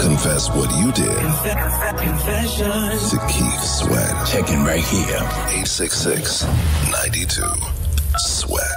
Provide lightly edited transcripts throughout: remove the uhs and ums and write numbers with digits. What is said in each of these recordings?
Confess what you did Confessions to Keith Sweat. Checking right here. 866-92-SWEAT.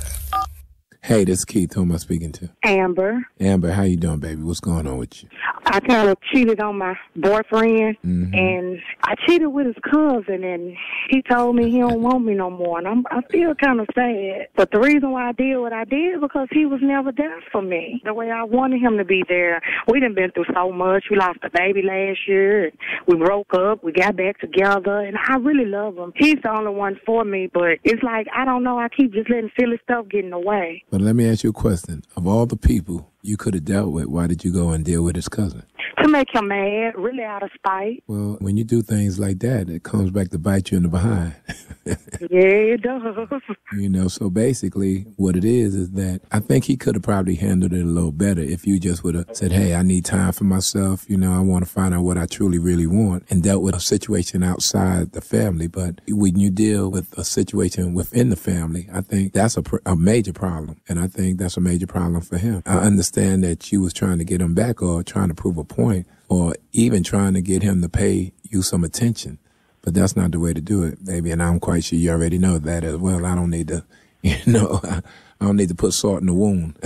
Hey, this is Keith. Who am I speaking to? Amber. Amber, how you doing, baby? What's going on with you? I kind of cheated on my boyfriend, and I cheated with his cousin, and he told me he don't want me no more, and I feel kind of sad. But the reason why I did what I did because he was never there for me the way I wanted him to be there. We done been through so much. We lost a baby last year, and we broke up. We got back together, and I really love him. He's the only one for me, but it's like, I don't know, I keep just letting silly stuff get in the way. But let me ask you a question. Of all the people you could have dealt with, why did you go and deal with his cousin? To make him mad, really out of spite. Well, when you do things like that, it comes back to bite you in the behind. Yeah, it does. You know, so basically what it is that I think he could have probably handled it a little better if you just would have said, hey, I need time for myself. You know, I want to find out what I truly, really want, and dealt with a situation outside the family. But when you deal with a situation within the family, I think that's a major problem. And I think that's a major problem for him. I understand that you was trying to get him back or trying to prove a point or even trying to get him to pay you some attention. But that's not the way to do it, baby. And I'm quite sure you already know that as well. I don't need to, I don't need to put salt in the wound.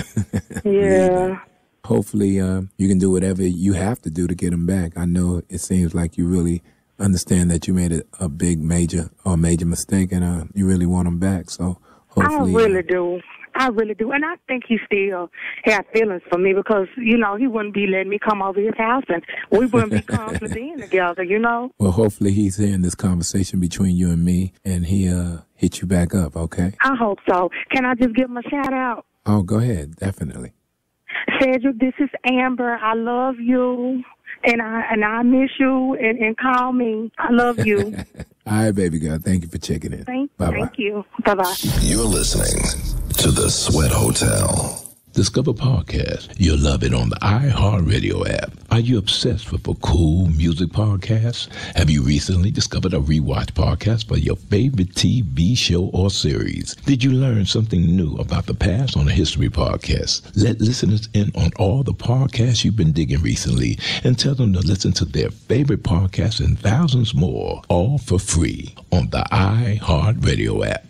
Yeah. Hopefully, you can do whatever you have to do to get him back. I know it seems like you really understand that you made a major mistake, and you really want him back. So hopefully, I really do. I really do. And I think he still had feelings for me because, he wouldn't be letting me come over his house and we wouldn't be constantly being together, Well, hopefully he's hearing this conversation between you and me and he hit you back up, okay? I hope so. Can I just give him a shout out? Oh, go ahead. Definitely. Cedric, this is Amber. I love you. And I miss you and call me. I love you. All right, baby girl. Thank you for checking in. Thank you. Bye-bye. You're listening to The Sweat Hotel. Discover podcast. You'll love it on the iHeartRadio app. Are you obsessed with a cool music podcast? Have you recently discovered a rewatch podcast for your favorite TV show or series? Did you learn something new about the past on a history podcast? Let listeners in on all the podcasts you've been digging recently and tell them to listen to their favorite podcasts and thousands more, all for free on the iHeartRadio app.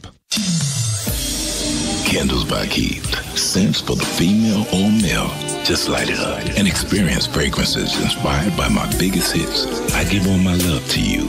Candles by Keith. Scents for the female or male. Just light it up and experience fragrances inspired by my biggest hits. I give all my love to you.